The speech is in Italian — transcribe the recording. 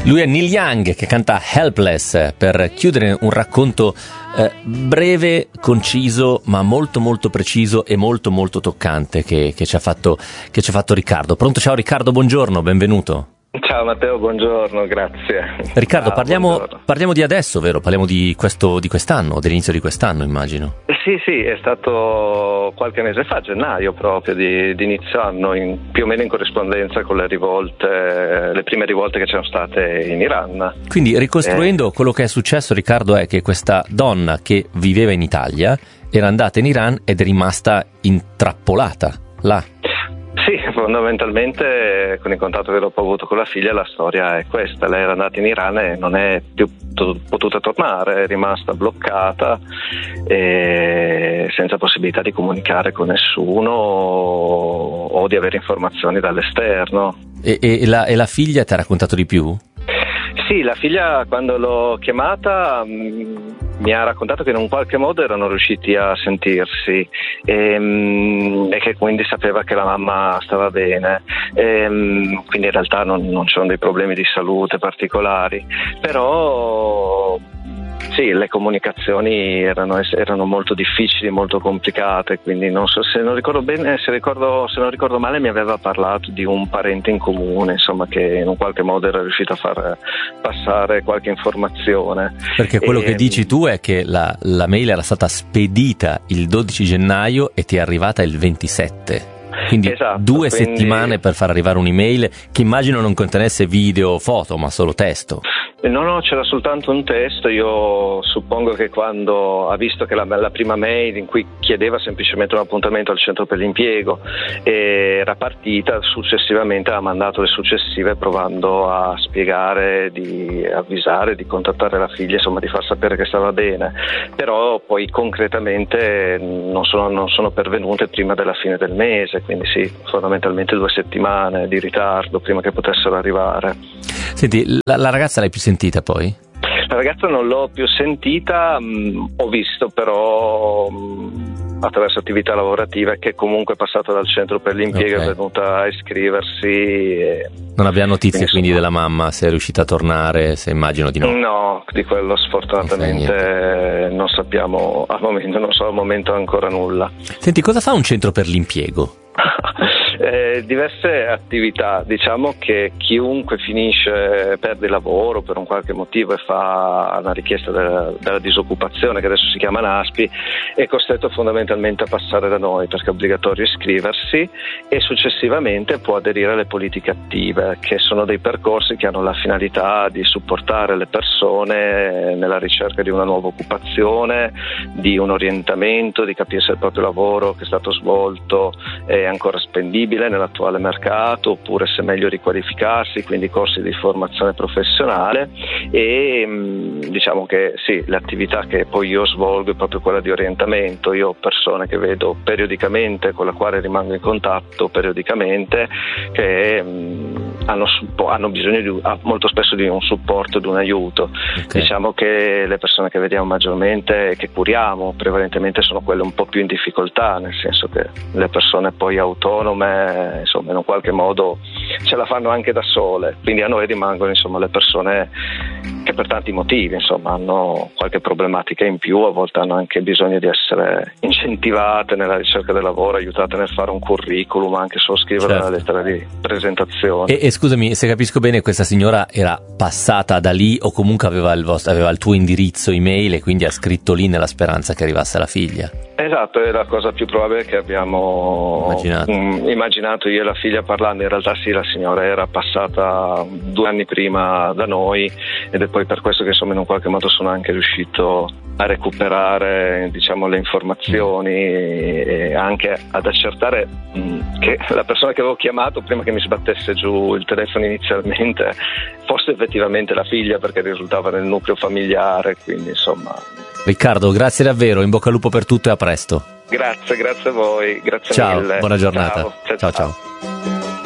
Lui è Neil Young che canta Helpless per chiudere un racconto breve, conciso, ma molto molto preciso e molto molto toccante che ci ha fatto Riccardo. Pronto? Ciao Riccardo, buongiorno, benvenuto. Ciao Matteo, buongiorno, grazie. Riccardo, parliamo di adesso, vero? Parliamo di quest'anno, dell'inizio di quest'anno, immagino. Sì, è stato qualche mese fa, gennaio proprio, di inizio anno, più o meno in corrispondenza con le prime rivolte che c'erano state in Iran. Quindi, ricostruendo quello che è successo, Riccardo, è che questa donna che viveva in Italia era andata in Iran ed è rimasta intrappolata là. Sì, fondamentalmente con il contatto che dopo ho avuto con la figlia la storia è questa: lei era andata in Iran e non è più potuta tornare, è rimasta bloccata e senza possibilità di comunicare con nessuno o di avere informazioni dall'esterno. E la figlia ti ha raccontato di più? Sì, la figlia quando l'ho chiamata mi ha raccontato che in un qualche modo erano riusciti a sentirsi e che quindi sapeva che la mamma stava bene, quindi in realtà non c'erano dei problemi di salute particolari, però sì, le comunicazioni erano molto difficili, molto complicate, quindi non so se non ricordo bene, se non ricordo male mi aveva parlato di un parente in comune, insomma, che in un qualche modo era riuscito a far passare qualche informazione. Perché quello che dici tu è che la mail era stata spedita il 12 gennaio e ti è arrivata il 27. Quindi esatto, 2 settimane per far arrivare un'email che immagino non contenesse video o foto, ma solo testo. No, c'era soltanto un testo. Io suppongo che quando ha visto che la prima mail in cui chiedeva semplicemente un appuntamento al centro per l'impiego era partita, successivamente ha mandato le successive provando a spiegare, di avvisare, di contattare la figlia, insomma di far sapere che stava bene, però poi concretamente non sono pervenute prima della fine del mese, quindi sì, fondamentalmente 2 settimane di ritardo prima che potessero arrivare. Senti, la ragazza l'hai più sentita poi? La ragazza non l'ho più sentita, ho visto però attraverso attività lavorative che comunque è passata dal centro per l'impiego, okay. È venuta a iscriversi. Non abbiamo notizie quindi della mamma, se è riuscita a tornare, se immagino di no. No, di quello sfortunatamente non sappiamo al momento, non so al momento ancora nulla. Senti, cosa fa un centro per l'impiego? Diverse attività, diciamo che chiunque perde lavoro per un qualche motivo e fa una richiesta della disoccupazione, che adesso si chiama NASPI, è costretto fondamentalmente a passare da noi perché è obbligatorio iscriversi e successivamente può aderire alle politiche attive, che sono dei percorsi che hanno la finalità di supportare le persone nella ricerca di una nuova occupazione, di un orientamento, di capire se il proprio lavoro che è stato svolto è ancora spendibile nell'attuale mercato oppure se è meglio riqualificarsi, quindi corsi di formazione professionale e diciamo che sì, l'attività che poi io svolgo è proprio quella di orientamento. Io ho persone che vedo periodicamente, con la quale rimango in contatto periodicamente, che hanno bisogno molto spesso di un supporto, di un aiuto. Okay. Diciamo che le persone che vediamo maggiormente e che curiamo prevalentemente sono quelle un po' più in difficoltà, nel senso che le persone poi autonome insomma in un qualche modo ce la fanno anche da sole, quindi a noi rimangono insomma le persone che per tanti motivi insomma hanno qualche problematica in più, a volte hanno anche bisogno di essere incentivate nella ricerca del lavoro, aiutate nel fare un curriculum, anche solo scrivere una lettera di presentazione. E scusami, se capisco bene, questa signora era passata da lì o comunque aveva il tuo indirizzo email e quindi ha scritto lì nella speranza che arrivasse la figlia? Esatto, è la cosa più probabile che abbiamo immaginato io e la figlia parlando. In realtà sì, la signora era passata 2 anni prima da noi ed è poi per questo che insomma in un qualche modo sono anche riuscito a recuperare diciamo le informazioni e anche ad accertare che la persona che avevo chiamato prima che mi sbattesse giù il telefono inizialmente fosse effettivamente la figlia, perché risultava nel nucleo familiare, quindi insomma. Riccardo, grazie davvero, in bocca al lupo per tutto e a presto. Grazie a voi, grazie mille. Ciao, buona giornata. Ciao.